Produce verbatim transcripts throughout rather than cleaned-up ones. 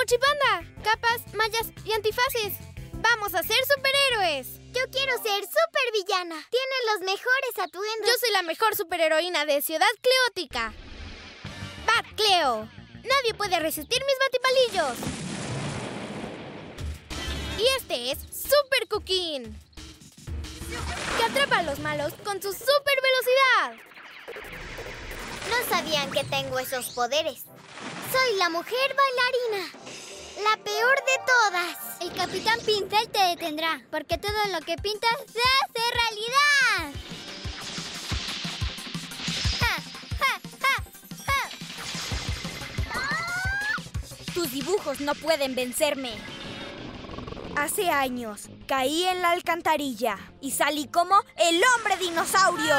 Mochipanda, capas, mallas y antifaces. ¡Vamos a ser superhéroes! Yo quiero ser supervillana. Tienen los mejores atuendos. Yo soy la mejor superheroína de Ciudad Cleótica. Bat Cleo. Nadie puede resistir mis batipalillos. Y este es Super Cooking, que atrapa a los malos con su super velocidad. No sabían que tengo esos poderes. Soy la mujer bailarina, la peor de todas. El Capitán Pincel te detendrá, porque todo lo que pintas se hace realidad. ¡Ja, ja, ja, ja! Tus dibujos no pueden vencerme. Hace años caí en la alcantarilla y salí como el hombre dinosaurio.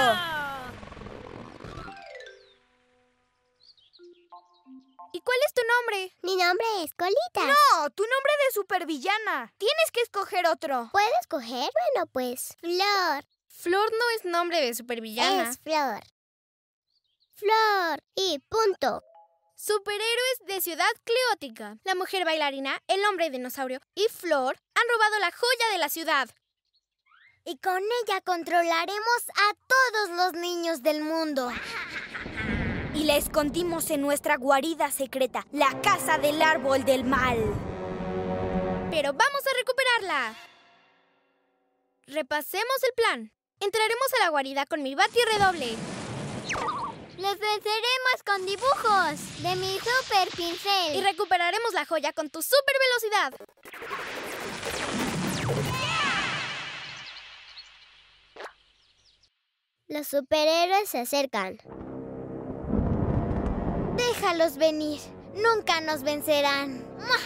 ¿Y cuál es tu nombre? Mi nombre es Colita. No, tu nombre de supervillana. Tienes que escoger otro. ¿Puedo escoger? Bueno, pues, Flor. Flor no es nombre de supervillana. Es Flor. Flor. Y punto. Superhéroes de Ciudad Cleótica. La mujer bailarina, el hombre dinosaurio y Flor han robado la joya de la ciudad. Y con ella controlaremos a todos los niños del mundo. Y la escondimos en nuestra guarida secreta, la casa del árbol del mal. Pero vamos a recuperarla. Repasemos el plan. Entraremos a la guarida con mi bati redoble. ¡Los venceremos con dibujos de mi super pincel! Y recuperaremos la joya con tu super velocidad. Los superhéroes se acercan. Déjalos venir. Nunca nos vencerán.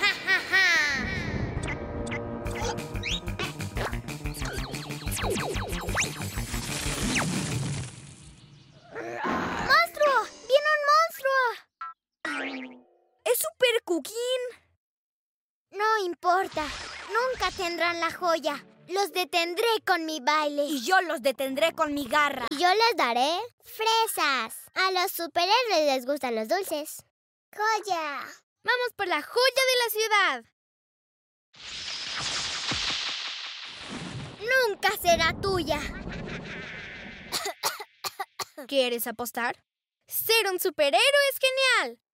¡Monstruo! ¡Viene un monstruo! ¡Es Super Cooking! No importa. Nunca tendrán la joya. Los detendré con mi baile. Y yo los detendré con mi garra. Y yo les daré fresas. A los superhéroes les gustan los dulces. ¡Joya! Vamos por la joya de la ciudad. Nunca será tuya. ¿Quieres apostar? Ser un superhéroe es genial.